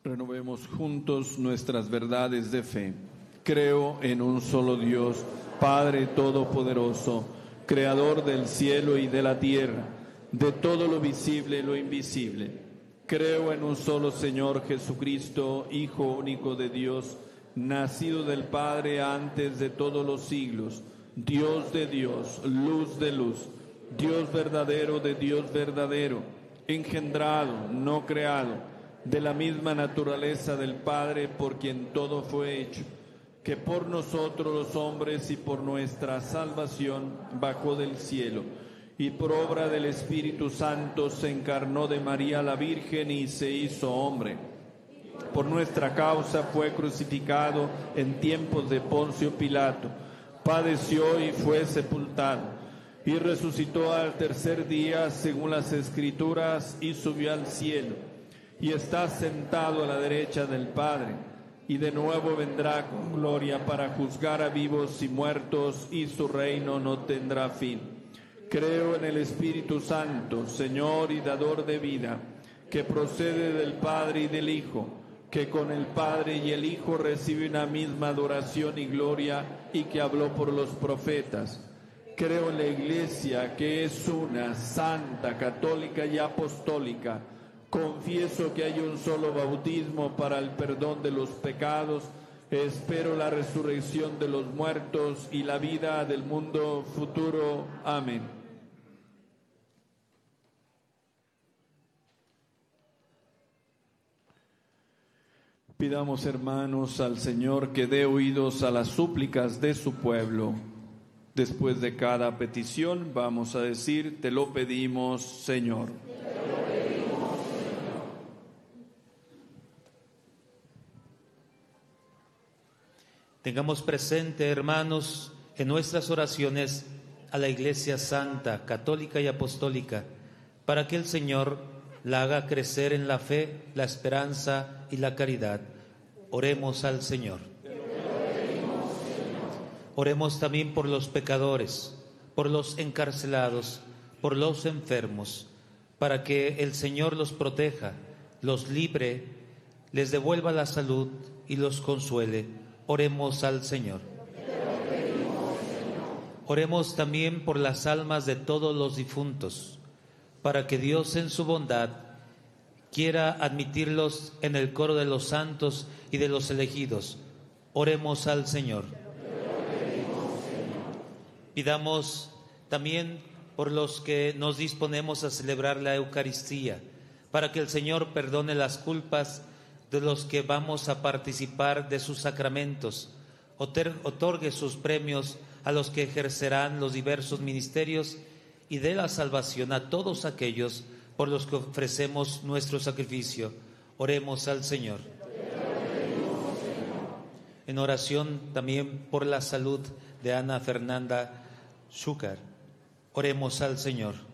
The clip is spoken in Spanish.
Renovemos juntos nuestras verdades de fe. Creo en un solo Dios, Padre Todopoderoso, Creador del cielo y de la tierra, de todo lo visible y lo invisible. Creo en un solo Señor Jesucristo, Hijo único de Dios, nacido del Padre antes de todos los siglos, Dios de Dios, luz de luz, Dios verdadero de Dios verdadero, engendrado, no creado, de la misma naturaleza del Padre, por quien todo fue hecho, que por nosotros los hombres y por nuestra salvación bajó del cielo, y por obra del Espíritu Santo se encarnó de María la Virgen y se hizo hombre. Por nuestra causa fue crucificado en tiempos de Poncio Pilato, padeció y fue sepultado, y resucitó al tercer día según las Escrituras, y subió al cielo, y está sentado a la derecha del Padre, y de nuevo vendrá con gloria para juzgar a vivos y muertos, y su reino no tendrá fin. Creo en el Espíritu Santo, Señor y dador de vida, que procede del Padre y del Hijo, que con el Padre y el Hijo recibe una misma adoración y gloria, y que habló por los profetas. Creo en la Iglesia, que es una, santa, católica y apostólica. Confieso que hay un solo bautismo para el perdón de los pecados. Espero la resurrección de los muertos y la vida del mundo futuro. Amén. Pidamos, hermanos, al Señor que dé oídos a las súplicas de su pueblo. Después de cada petición vamos a decir: te lo pedimos, Señor. Tengamos presente, hermanos, en nuestras oraciones a la Iglesia Santa, Católica y Apostólica, para que el Señor la haga crecer en la fe, la esperanza y la caridad. Oremos al Señor. Oremos también por los pecadores, por los encarcelados, por los enfermos, para que el Señor los proteja, los libre, les devuelva la salud y los consuele. Oremos al Señor. Oremos también por las almas de todos los difuntos, para que Dios en su bondad quiera admitirlos en el coro de los santos y de los elegidos. Oremos al Señor. Pidamos también por los que nos disponemos a celebrar la Eucaristía, para que el Señor perdone las culpas de los que vamos a participar de sus sacramentos, otorgue sus premios a los que ejercerán los diversos ministerios y dé la salvación a todos aquellos por los que ofrecemos nuestro sacrificio. Oremos al Señor. En oración también por la salud de Ana Fernanda Zúcar. Oremos al Señor.